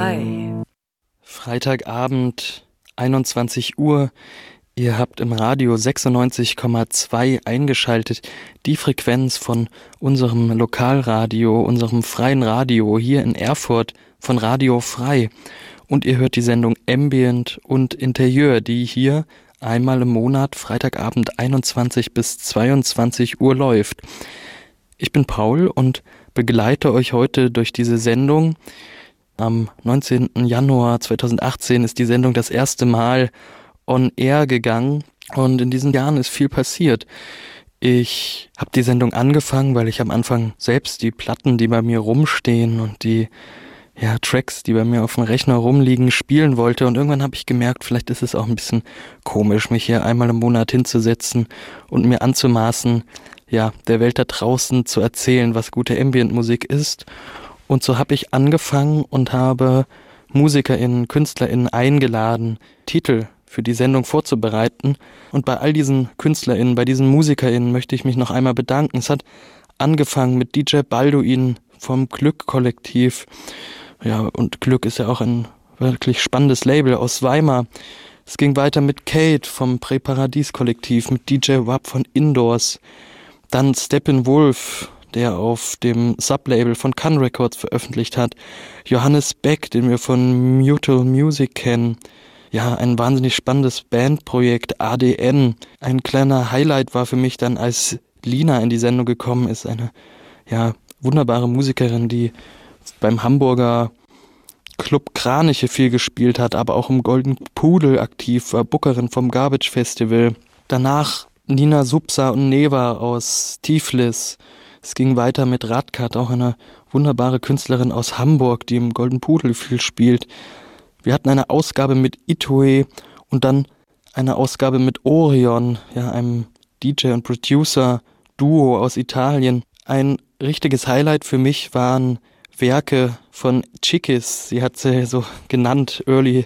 frei. Freitagabend, 21 Uhr. Ihr habt im Radio 96,2 eingeschaltet, die Frequenz von unserem Lokalradio, unserem freien Radio hier in Erfurt von Radio Frei. Und ihr hört die Sendung Ambient und Interieur, die hier einmal im Monat Freitagabend 21 bis 22 Uhr läuft. Ich bin Paul und begleite euch heute durch diese Sendung. Am 19. Januar 2018 ist die Sendung das erste Mal on air gegangen und in diesen Jahren ist viel passiert. Ich habe die Sendung angefangen, weil ich am Anfang selbst die Platten, die bei mir rumstehen und die Tracks, die bei mir auf dem Rechner rumliegen, spielen wollte. Und irgendwann habe ich gemerkt, vielleicht ist es auch ein bisschen komisch, mich hier einmal im Monat hinzusetzen und mir anzumaßen, der Welt da draußen zu erzählen, was gute Ambient-Musik ist. Und so habe ich angefangen und habe MusikerInnen, KünstlerInnen eingeladen, Titel für die Sendung vorzubereiten. Und bei all diesen KünstlerInnen, bei diesen MusikerInnen möchte ich mich noch einmal bedanken. Es hat angefangen mit DJ Balduin vom Glück-Kollektiv. Ja, und Glück ist ja auch ein wirklich spannendes Label aus Weimar. Es ging weiter mit Kate vom Präparadies-Kollektiv, mit DJ Wap von Indoors. Dann Steppenwolf, der auf dem Sublabel von Can Records veröffentlicht hat. Johannes Beck, den wir von Mutual Music kennen. Ja, ein wahnsinnig spannendes Bandprojekt, ADN. Ein kleiner Highlight war für mich dann, als Lina in die Sendung gekommen ist. Eine, wunderbare Musikerin, die beim Hamburger Club Kraniche viel gespielt hat, aber auch im Golden Pudel aktiv war, Bookerin vom Garbage Festival. Danach Nina Subsa und Neva aus Tiflis. Es ging weiter mit Radkat, auch eine wunderbare Künstlerin aus Hamburg, die im Golden Pudel viel spielt. Wir hatten eine Ausgabe mit Itoe und dann eine Ausgabe mit Orion, einem DJ und Producer-Duo aus Italien. Ein richtiges Highlight für mich waren Werke von Chiquis, sie hat sie so genannt, Early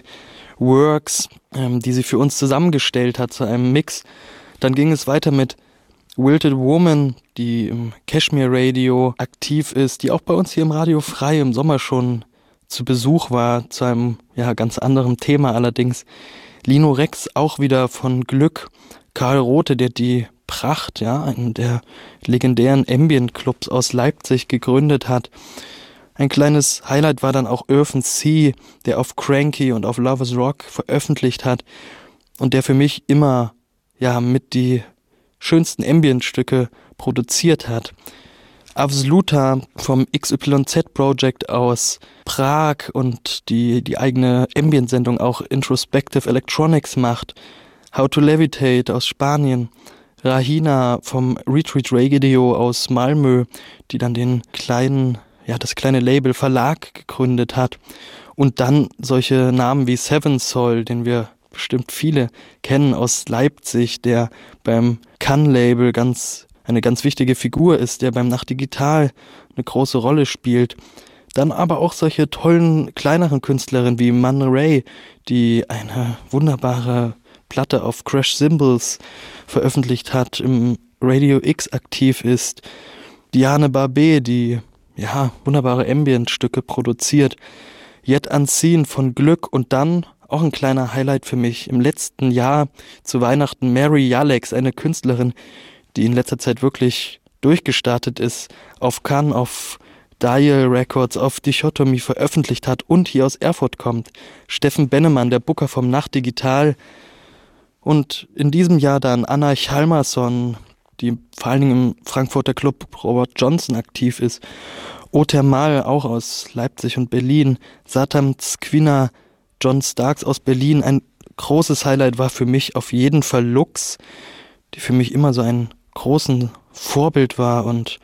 Works, die sie für uns zusammengestellt hat zu einem Mix. Dann ging es weiter mit Wilted Woman, die im Cashmere Radio aktiv ist, die auch bei uns hier im Radio Frei im Sommer schon zu Besuch war, zu einem ganz anderen Thema allerdings. Lino Rex auch wieder von Glück. Karl Rothe, der die Pracht, einen der legendären Ambient-Clubs aus Leipzig gegründet hat. Ein kleines Highlight war dann auch Irfan C., der auf Cranky und auf Lovers Rock veröffentlicht hat und der für mich immer mit die schönsten Ambient-Stücke produziert hat. Absoluta vom XYZ Project aus Prag und die eigene Ambient-Sendung auch Introspective Electronics macht. How to Levitate aus Spanien. Rahina vom Retreat Radio aus Malmö, die dann das kleine Label Verlag gegründet hat. Und dann solche Namen wie Seven Soul, den wir bestimmt viele kennen aus Leipzig, der beim Can-Label eine ganz wichtige Figur ist, der beim Nacht Digital eine große Rolle spielt. Dann aber auch solche tollen, kleineren Künstlerinnen wie Man Ray, die eine wunderbare Platte auf Crash Cymbals veröffentlicht hat, im Radio X aktiv ist. Diane Barbet, die wunderbare Ambient-Stücke produziert. Yet Unseen von Glück und dann auch ein kleiner Highlight für mich im letzten Jahr zu Weihnachten Mary Jalex, eine Künstlerin, die in letzter Zeit wirklich durchgestartet ist, auf Cannes, auf Dial Records, auf Dichotomie veröffentlicht hat und hier aus Erfurt kommt. Steffen Bennemann, der Booker vom Nacht Digital. Und in diesem Jahr dann Anna Chalmarsson, die vor allen Dingen im Frankfurter Club Robert Johnson aktiv ist. Othermal, auch aus Leipzig und Berlin. Satam Zquina, John Starks aus Berlin. Ein großes Highlight war für mich auf jeden Fall Lux, die für mich immer so ein großes Vorbild war und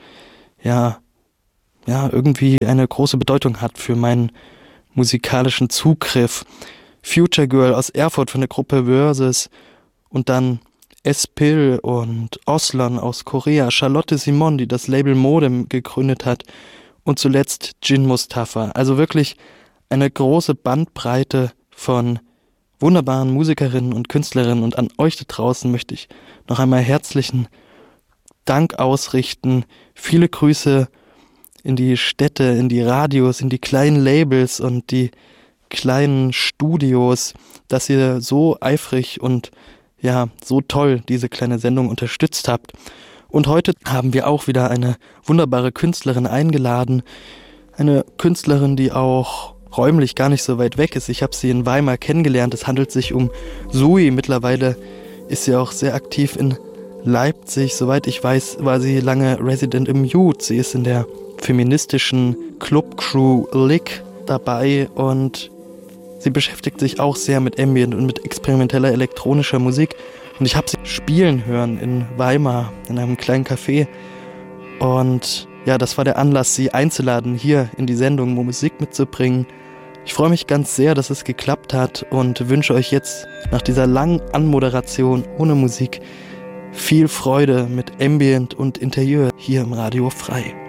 irgendwie eine große Bedeutung hat für meinen musikalischen Zugriff. Future Girl aus Erfurt von der Gruppe Versus und dann Espil und Oslan aus Korea, Charlotte Simon, die das Label Modem gegründet hat und zuletzt Jin Mustafa. Also wirklich eine große Bandbreite von wunderbaren Musikerinnen und Künstlerinnen und an euch da draußen möchte ich noch einmal herzlichen Dank ausrichten. Viele Grüße in die Städte, in die Radios, in die kleinen Labels und die kleinen Studios, dass ihr so eifrig und ja, so toll diese kleine Sendung unterstützt habt. Und heute haben wir auch wieder eine wunderbare Künstlerin eingeladen. Eine Künstlerin, die auch räumlich gar nicht so weit weg ist. Ich habe sie in Weimar kennengelernt. Es handelt sich um Sui. Mittlerweile ist sie auch sehr aktiv in Leipzig. Soweit ich weiß, war sie lange Resident im Youth. Sie ist in der feministischen Club-Crew Lick dabei und sie beschäftigt sich auch sehr mit Ambient und mit experimenteller elektronischer Musik. Und ich habe sie spielen hören in Weimar, in einem kleinen Café. Und ja, das war der Anlass, sie einzuladen, hier in die Sendung Musik mitzubringen. Ich freue mich ganz sehr, dass es geklappt hat und wünsche euch jetzt nach dieser langen Anmoderation ohne Musik viel Freude mit Ambient und Interieur hier im Radio Frei.